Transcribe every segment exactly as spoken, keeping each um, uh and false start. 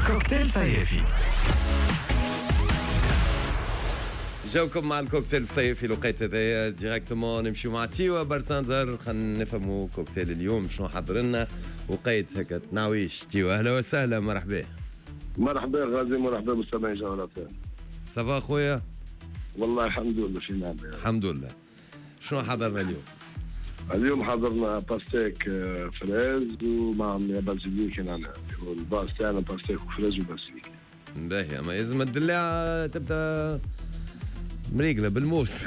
كوكتيل صيفي. جاوكم مع الكوكتيل الصيفي لقيت هذايا ديريكتومون نمشيو مع تيوا برتانزر خلينا نفهموا كوكتيل اليوم شنو حضر لنا وقيت هكا تناويش تيوا. اهلا وسهلا مرحبا. مرحبا غازي مرحبا مستمعي جولات. صافا خويا؟ والله الحمد لله في نعمه. الحمد لله. شنو حضرنا اليوم؟ اليوم حضرنا باستيك فريز ومع بازيليك. انا الباس تاعنا باستيك وفريز وبازيليك. باهي اما لازم الدلاع تبدا مريقله بالموس.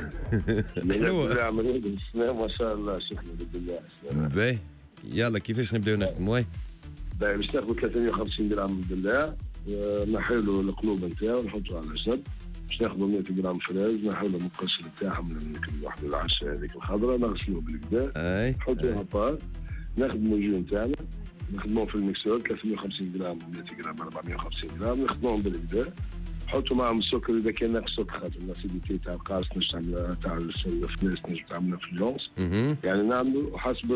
حلوه. الدلاع مريقله ما شاء الله. شكله بالدلاع. باهي يلا كيفاش نبداو نخدموا؟ باهي باش ناخذ ثلاثمية وخمسين جرام من الدلاع نحيلو القلوب نتاعو نحطو على جنب. باش ناخذ مية جرام فريز نحيلو من القشر نتاعها من واحد العشاء هذيك الخضراء نغسلوه بالكدا. اي نحطوها بار. ناخذ الجو نتاعنا نخدموه في الميكسور ثلاثمية وخمسين جرام مية جرام أربعمية وخمسين جرام نخدموهم بالكدا. نحطوا معهم السكر اذا كان ناقص سكر خاطر الاسيديتي تاع القارص نجم تعملها تاع الفلاس نجم تعملها في اللونس. يعني نعملوا حسب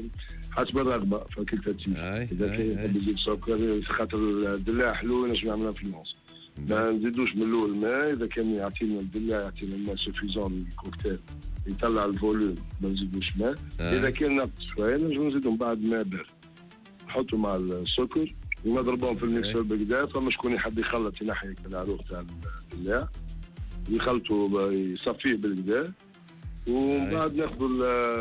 حسب الرغبه في الكلتاتين. اذا كان يحب يزيد سكر خاطر الدلاع حلو نجم نعملها في اللونس. ما نزيدوش من الاول الماء. اذا كان يعطينا الدلاع يعطينا الماء سوفيزون الكوكتيل يطلع الفوليوم ما نزيدوش ماء. اذا كان ناقص شويه نجم نزيدوا من بعد ماء بارد. نحطوا مع السكر ونضربهم في الميكسور بكدا. فما شكون يحب يخلط ينحي العروق تاع الدلاع يخلطوا يصفيه بالكدا. ومن بعد ناخذوا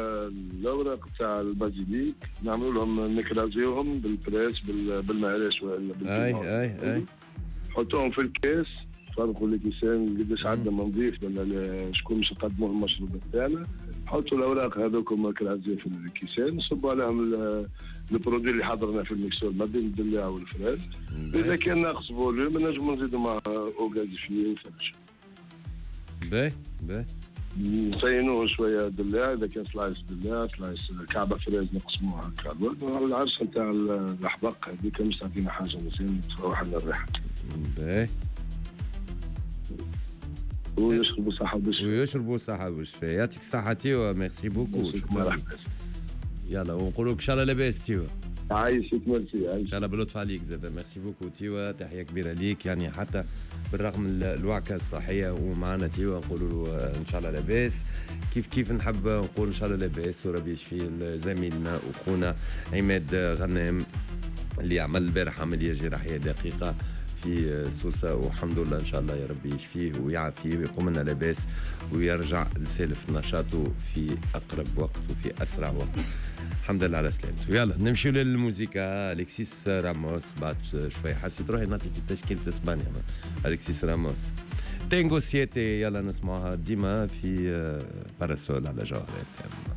الاوراق تاع البازيليك نعملوا لهم نكرازيوهم بالبريس بالمعراش ولا اي اي اي نحطوهم في الكاس. فرقوا الكيسان قداش عندنا نظيف ولا شكون باش يقدموا المشروب تاعنا. نحطوا الاوراق هذوكم كرازيه في الكيسان نصبوا عليهم البرودوي اللي حضرنا في الميكسور ما بين الدلاع والفراز. اذا كان ناقص فوليوم نجموا نزيدوا مع اوغازيفيه وفرش. باهي باهي نصينوه شويه دلاع. اذا كان سلايس دلاع سلايس كعبه فريز نقسموها هكا. العرشه نتاع الاحباق هذيك مش تعطينا حاجه مزيان تروح لنا الريحه. باهي ويشربوا صحه بالشفاء. ويشربوا صحه بالشفاء. يعطيك الصحه تيوا. ميرسي بوكو. شكرا. يلا ونقول لك ان شاء الله لاباس تيوا. عايشك ميرسي. ان شاء الله باللطف عليك زاد. ميرسي بوكو تيوا. تحيه كبيره ليك. يعني حتى بالرغم من الوعكه الصحيه ومعنا تيوا نقولوا له ان شاء الله لاباس. كيف كيف نحب نقول ان شاء الله لاباس وربي يشفي زميلنا واخونا عماد غنام اللي عمل البارح عمليه جراحيه دقيقه في سوسة والحمد لله ان شاء الله يا ربي يشفيه ويعافيه ويقوم لنا لاباس ويرجع لسالف نشاطه في اقرب وقت وفي اسرع وقت. الحمد لله على سلامته. يلا نمشيو للموسيقى. الكسيس راموس بعد شوي حسيت روحي نعطي في تشكيله اسبانيا. الكسيس راموس تينغو سيتي. يلا نسمعها ديما في باراسول على جوهرات.